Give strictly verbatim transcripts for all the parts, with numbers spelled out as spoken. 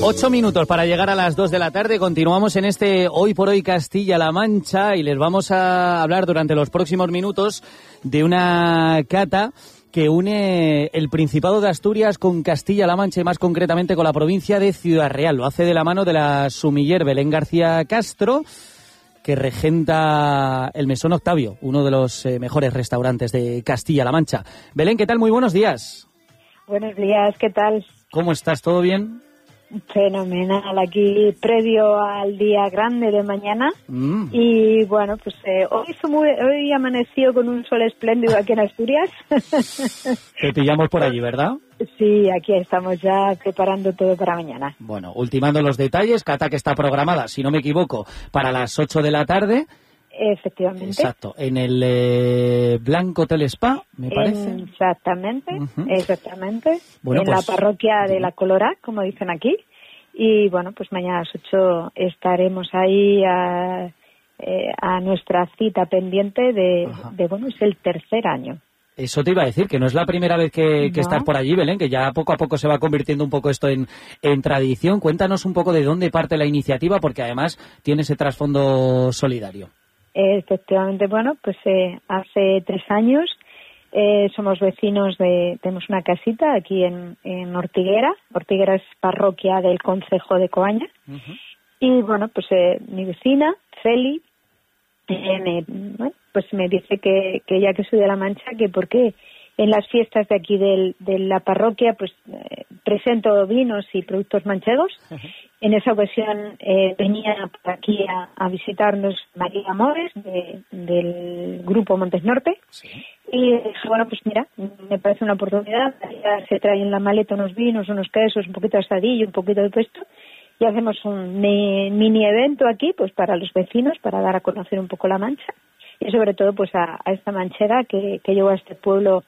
Ocho minutos para llegar a las dos de la tarde. Continuamos en este Hoy por Hoy Castilla-La Mancha y les vamos a hablar durante los próximos minutos de una cata que une el Principado de Asturias con Castilla-La Mancha y más concretamente con la provincia de Ciudad Real. Lo hace de la mano de la sumiller Belén García Castro, que regenta el Mesón Octavio, uno de los eh, mejores restaurantes de Castilla-La Mancha. Belén, ¿qué tal? Muy buenos días. Buenos días, ¿qué tal? ¿Cómo estás? ¿Todo bien? Fenomenal, aquí previo al día grande de mañana. Mm. Y bueno, pues eh, hoy, muy, hoy amaneció con un sol espléndido aquí en Asturias. Te pillamos por allí, ¿verdad? Sí, aquí estamos ya preparando todo para mañana. Bueno, ultimando los detalles, cata que está programada, si no me equivoco, para las ocho de la tarde. Efectivamente. Exacto, en el eh, Blanco Hotel Spa, me parece. Exactamente, uh-huh. exactamente. Bueno, en pues, la parroquia de la Colora, como dicen aquí. Y bueno, pues mañana a las ocho estaremos ahí a, eh, a nuestra cita pendiente de, de, bueno, es el tercer año. Eso te iba a decir, que no es la primera vez que, que no. estás por allí, Belén, que ya poco a poco se va convirtiendo un poco esto en, en tradición. Cuéntanos un poco de dónde parte la iniciativa, porque además tiene ese trasfondo solidario. Efectivamente, bueno, pues eh, hace tres años eh, somos vecinos de, tenemos una casita aquí en, en Ortiguera. Ortiguera es parroquia del concejo de Coaña. Uh-huh. Y bueno, pues eh, mi vecina, Feli, eh, me, bueno, pues me dice que, que ya que soy de La Mancha, que por qué en las fiestas de aquí del, de la parroquia pues eh, presento vinos y productos manchegos. Uh-huh. En esa ocasión eh, venía por aquí a, a visitarnos María Amores de, del grupo Montes Norte. Sí. Y dije, bueno, pues mira, me parece una oportunidad. Ya se traen en la maleta unos vinos, unos quesos, un poquito de asadillo, un poquito de pesto. Y hacemos un mini evento aquí pues para los vecinos, para dar a conocer un poco La Mancha. Y sobre todo pues a, a esta manchera que, que llegó a este pueblo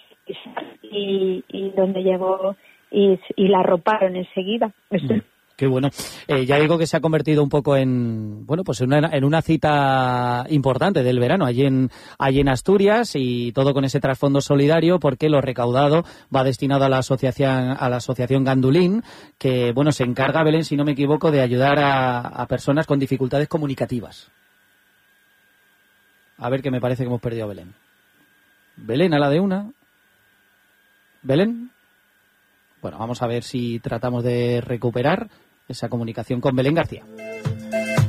y, y donde llegó y, y la arroparon enseguida. Mm. Qué bueno. Eh, ya digo que se ha convertido un poco en, bueno, pues en una, en una cita importante del verano allí en, allí en Asturias y todo con ese trasfondo solidario porque lo recaudado va destinado a la asociación, a la asociación Gandulín, que, bueno, se encarga, Belén, si no me equivoco, de ayudar a, a personas con dificultades comunicativas. A ver, que me parece que hemos perdido a Belén. Belén, a la de una. Belén. Bueno, vamos a ver si tratamos de recuperar esa comunicación con Belén García.